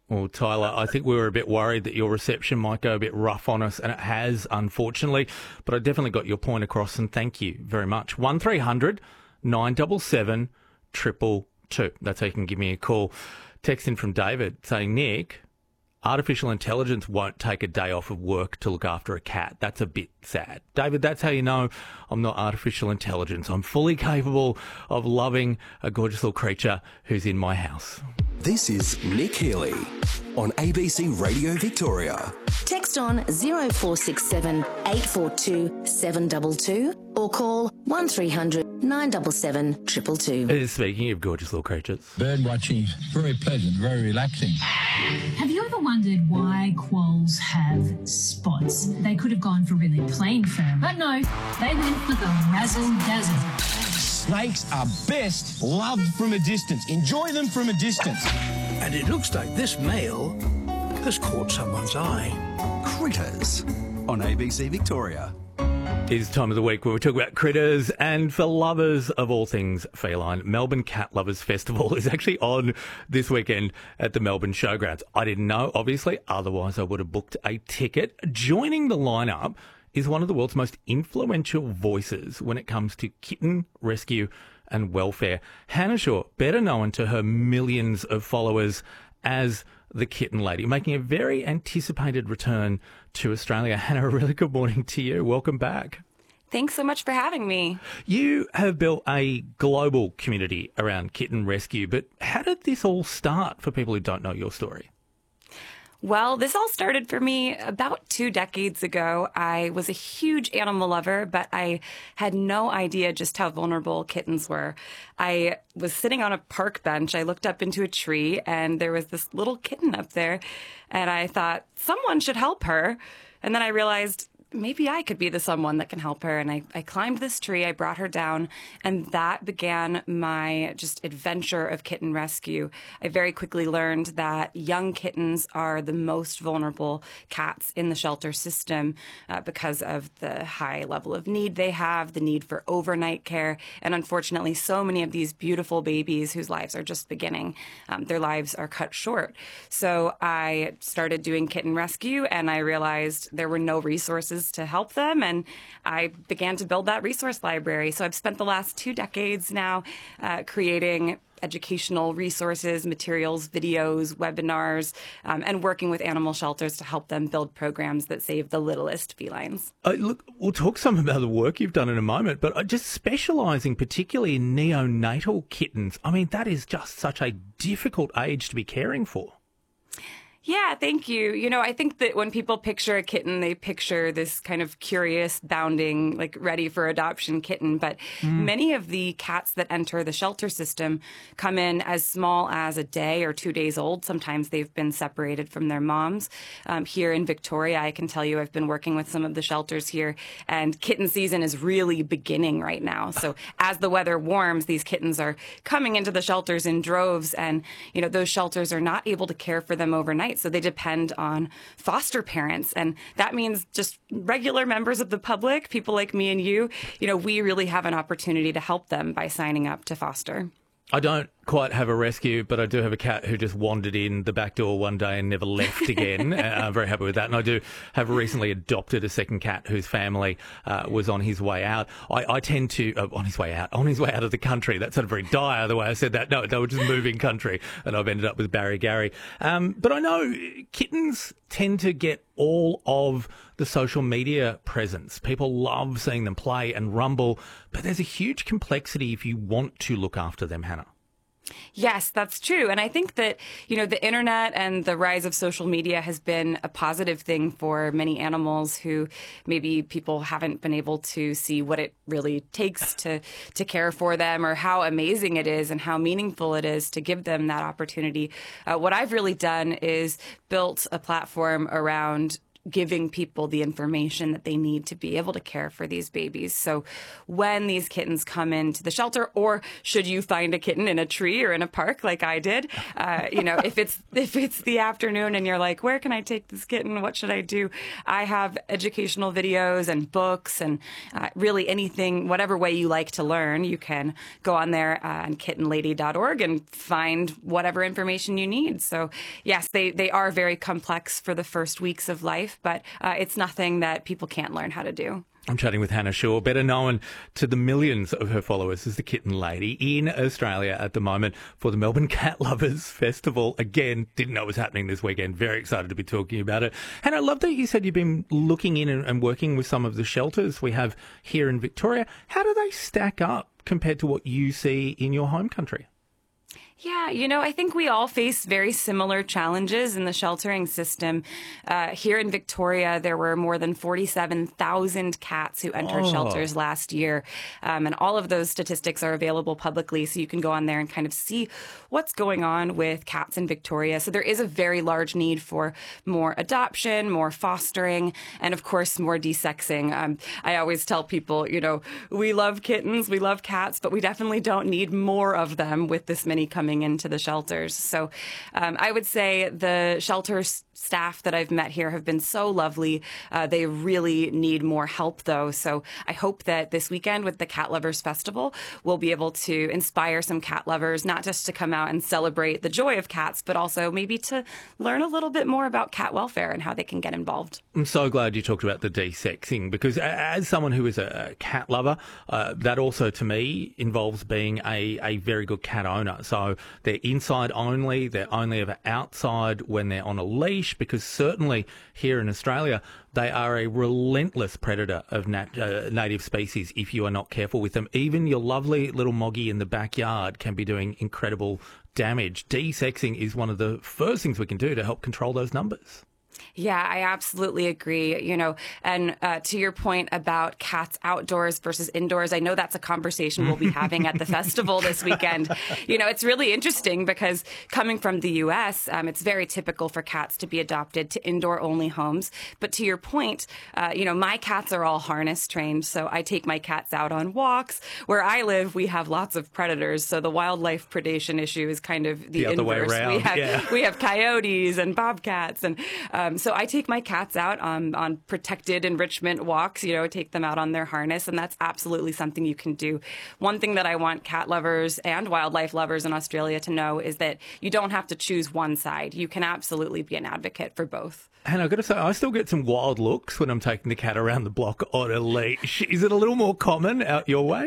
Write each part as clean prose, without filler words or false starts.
Well, Tyler, I think we were a bit worried that your reception might go a bit rough on us, and it has, unfortunately. But I definitely got your point across, and thank you very much. 1300 977 222. That's how you can give me a call. Text in from David saying, Nick, artificial intelligence won't take a day off of work to look after a cat. That's a bit sad. David, that's how you know I'm not artificial intelligence. I'm fully capable of loving a gorgeous little creature who's in my house. This is Nick Healy on ABC Radio Victoria. Text on 0467 842 722 or call 1300 977 222. Speaking of gorgeous little creatures. Bird watching, very pleasant, very relaxing. Have you ever wondered why quolls have spots? They could have gone for really plain fur, but no, they went for the razzle-dazzle. Snakes are best loved from a distance. Enjoy them from a distance. And it looks like this male has caught someone's eye. Critters on ABC Victoria. It's time of the week where we talk about critters, and for lovers of all things feline, Melbourne Cat Lovers Festival is actually on this weekend at the Melbourne Showgrounds. I didn't know, obviously, otherwise I would have booked a ticket. Joining the lineup is one of the world's most influential voices when it comes to kitten rescue and welfare. Hannah Shaw, better known to her millions of followers as the Kitten Lady, making a very anticipated return to Australia. Hannah, a really good morning to you. Welcome back. Thanks so much for having me. You have built a global community around kitten rescue, but how did this all start for people who don't know your story? Well, this all started for me about 2 decades ago. I was a huge animal lover, but I had no idea just how vulnerable kittens were. I was sitting on a park bench. I looked up into a tree, and there was this little kitten up there, and I thought, someone should help her. And then I realized maybe I could be the someone that can help her. And I climbed this tree, I brought her down, and that began my just adventure of kitten rescue. I very quickly learned that young kittens are the most vulnerable cats in the shelter system because of the high level of need they have, the need for overnight care, and unfortunately so many of these beautiful babies whose lives are just beginning, their lives are cut short. So I started doing kitten rescue, and I realized there were no resources to help them, and I began to build that resource library. So I've spent the last 2 decades now creating educational resources, materials, videos, webinars, and working with animal shelters to help them build programs that save the littlest felines. Look, we'll talk some about the work you've done in a moment, but just specialising particularly in neonatal kittens, I mean, that is just such a difficult age to be caring for. Yeah, thank you. You know, I think that when people picture a kitten, they picture this kind of curious, bounding, like ready for adoption kitten. But many of the cats that enter the shelter system come in as small as a day or 2 days old. Sometimes they've been separated from their moms. Here in Victoria, I can tell you I've been working with some of the shelters here, and kitten season is really beginning right now. So as the weather warms, these kittens are coming into the shelters in droves, and, you know, those shelters are not able to care for them overnight. So they depend on foster parents. And that means just regular members of the public, people like me and you, we really have an opportunity to help them by signing up to foster. I don't quite have a rescue, but I do have a cat who just wandered in the back door one day and never left again. I'm very happy with that. And I do have recently adopted a second cat whose family was on his way out. I tend to, on his way out of the country. That sounded very dire the way I said that. No, they were just moving country, and I've ended up with Barry Gary. But I know kittens tend to get all of the social media presence. People love seeing them play and rumble, but there's a huge complexity if you want to look after them, Hannah. Yes, that's true. And I think that, the internet and the rise of social media has been a positive thing for many animals who maybe people haven't been able to see what it really takes to care for them, or how amazing it is and how meaningful it is to give them that opportunity. What I've really done is built a platform around giving people the information that they need to be able to care for these babies. So when these kittens come into the shelter, or should you find a kitten in a tree or in a park like I did, if it's the afternoon and you're like, where can I take this kitten? What should I do? I have educational videos and books and really anything, whatever way you like to learn, you can go on there on kittenlady.org and find whatever information you need. So yes, they are very complex for the first weeks of life, but it's nothing that people can't learn how to do. I'm chatting with Hannah Shaw, better known to the millions of her followers as the Kitten Lady, in Australia at the moment for the Melbourne Cat Lovers Festival. Again, didn't know it was happening this weekend. Very excited to be talking about it. Hannah, I love that you said you've been looking in and working with some of the shelters we have here in Victoria. How do they stack up compared to what you see in your home country? Yeah, I think we all face very similar challenges in the sheltering system. Here in Victoria, there were more than 47,000 cats who entered shelters last year. And all of those statistics are available publicly, so you can go on there and kind of see what's going on with cats in Victoria. So there is a very large need for more adoption, more fostering, and of course, more desexing. I always tell people, we love kittens, we love cats, but we definitely don't need more of them with this many coming into the shelters. So I would say the shelter staff that I've met here have been so lovely. They really need more help, though. So I hope that this weekend with the Cat Lovers Festival, we'll be able to inspire some cat lovers, not just to come out and celebrate the joy of cats, but also maybe to learn a little bit more about cat welfare and how they can get involved. I'm so glad you talked about the desexing, because as someone who is a cat lover, that also to me involves being a very good cat owner. So they're inside only, they're only ever outside when they're on a leash, because certainly here in Australia, they are a relentless predator of native species if you are not careful with them. Even your lovely little Moggy in the backyard can be doing incredible damage. Desexing is one of the first things we can do to help control those numbers. Yeah, I absolutely agree. And to your point about cats outdoors versus indoors, I know that's a conversation we'll be having at the festival this weekend. It's really interesting because coming from the U.S., it's very typical for cats to be adopted to indoor-only homes. But to your point, my cats are all harness trained, so I take my cats out on walks. Where I live, we have lots of predators, so the wildlife predation issue is kind of the other way inverse. around. We have coyotes and bobcats, and so I take my cats out on protected enrichment walks, take them out on their harness, and that's absolutely something you can do. One thing that I want cat lovers and wildlife lovers in Australia to know is that you don't have to choose one side. You can absolutely be an advocate for both. And I've got to say, I still get some wild looks when I'm taking the cat around the block on a leash. Is it a little more common out your way?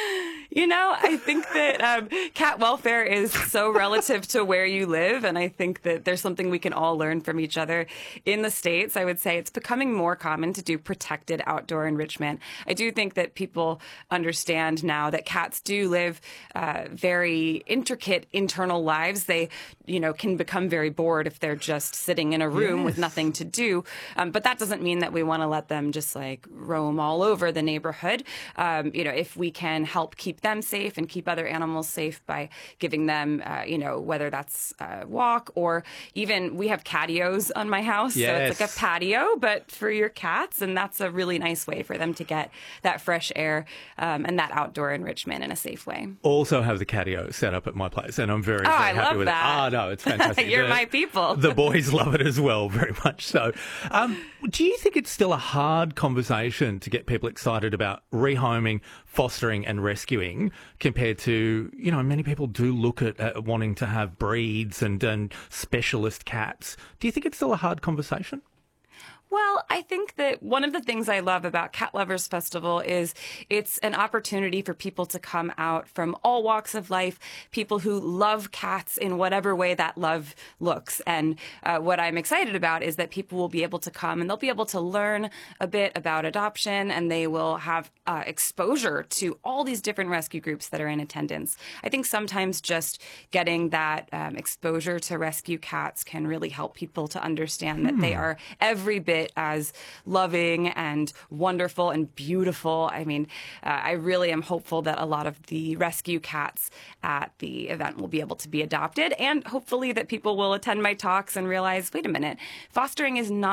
I think that cat welfare is so relative to where you live, and I think that there's something we can all learn from each other. In the States, I would say it's becoming more common to do protected outdoor enrichment. I do think that people understand now that cats do live very intricate internal lives. They, can become very bored if they're just sitting in a room with nothing to do. But that doesn't mean that we want to let them just roam all over the neighborhood. If we can help keep them safe and keep other animals safe by giving them, whether that's a walk or even we have catios on my house. Yes. So it's like a patio, but for your cats. And that's a really nice way for them to get that fresh air and that outdoor enrichment in a safe way. Also have the catio set up at my place, and I'm very happy with that. it. Oh, no, it's fantastic. You're my people. The boys love it as well, very much so. Do you think it's still a hard conversation to get people excited about rehoming, fostering and rescuing compared to, many people do look at wanting to have breeds and specialist cats. Do you think it's still a hard conversation? Well, I think that one of the things I love about Cat Lovers Festival is it's an opportunity for people to come out from all walks of life, people who love cats in whatever way that love looks. And what I'm excited about is that people will be able to come and they'll be able to learn a bit about adoption, and they will have exposure to all these different rescue groups that are in attendance. I think sometimes just getting that exposure to rescue cats can really help people to understand that they are every bit as loving and wonderful and beautiful. I mean, I really am hopeful that a lot of the rescue cats at the event will be able to be adopted, and hopefully that people will attend my talks and realize, wait a minute, fostering is not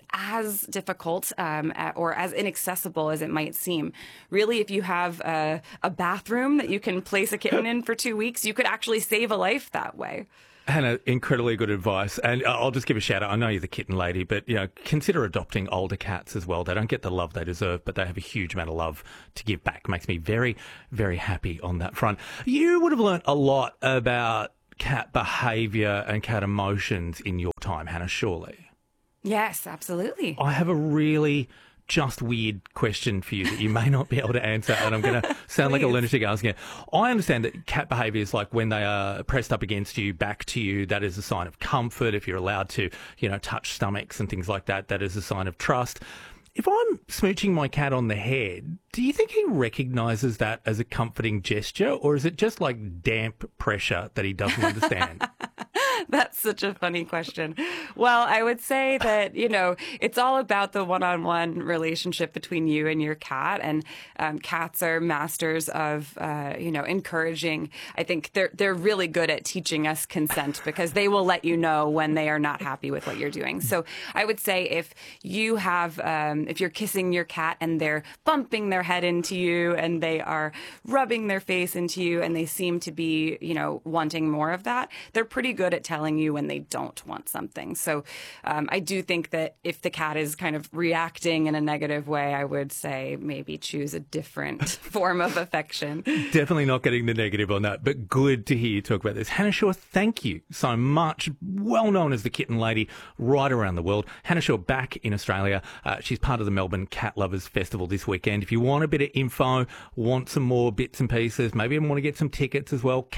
as difficult or as inaccessible as it might seem. Really, if you have a bathroom that you can place a kitten in for 2 weeks, you could actually save a life that way. Hannah, incredibly good advice. And I'll just give a shout out. I know you're the kitten lady, but consider adopting older cats as well. They don't get the love they deserve, but they have a huge amount of love to give back. Makes me very, very happy on that front. You would have learnt a lot about cat behaviour and cat emotions in your time, Hannah, surely. Yes, absolutely. I have a really just weird question for you that you may not be able to answer, and I'm going to sound like a lunatic asking it. I understand that cat behaviour is like when they are pressed up against you, back to you, that is a sign of comfort. If you're allowed to, touch stomachs and things like that, that is a sign of trust. If I'm smooching my cat on the head, do you think he recognises that as a comforting gesture, or is it just like damp pressure that he doesn't understand? That's such a funny question. Well, I would say that, it's all about the one-on-one relationship between you and your cat. And cats are masters of, encouraging. I think they're really good at teaching us consent because they will let you know when they are not happy with what you're doing. So I would say if you have, if you're kissing your cat and they're bumping their head into you and they are rubbing their face into you and they seem to be, wanting more of that, they're pretty good at telling you when they don't want something. So I do think that if the cat is kind of reacting in a negative way, I would say maybe choose a different form of affection. Definitely not getting the negative on that, but good to hear you talk about this. Hannah Shaw, thank you so much. Well known as the kitten lady right around the world. Hannah Shaw back in Australia. She's part of the Melbourne Cat Lovers Festival this weekend. If you want a bit of info, want some more bits and pieces, maybe you want to get some tickets as well,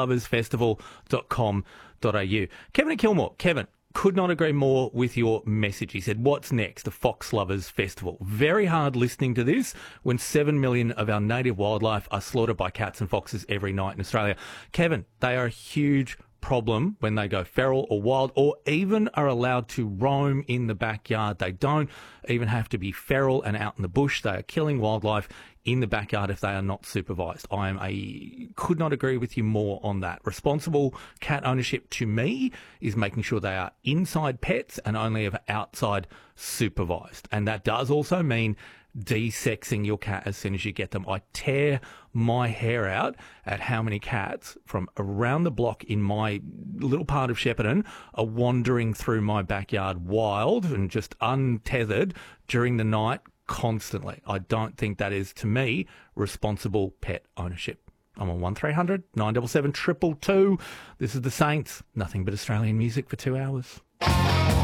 catloversfestival.com.au. Kevin at Kilmore. Kevin, could not agree more with your message. He said, what's next? The Fox Lovers Festival. Very hard listening to this when 7 million of our native wildlife are slaughtered by cats and foxes every night in Australia. Kevin, they are a huge problem when they go feral or wild or even are allowed to roam in the backyard. They don't even have to be feral and out in the bush. They are killing wildlife in the backyard if they are not supervised. Could not agree with you more on that. Responsible cat ownership to me is making sure they are inside pets and only ever outside supervised. And that does also mean de-sexing your cat as soon as you get them. I tear my hair out at how many cats from around the block in my little part of Shepparton are wandering through my backyard wild and just untethered during the night constantly. I don't think that is, to me, responsible pet ownership. I'm on 1300 977 222. This is The Saints. Nothing but Australian music for 2 hours.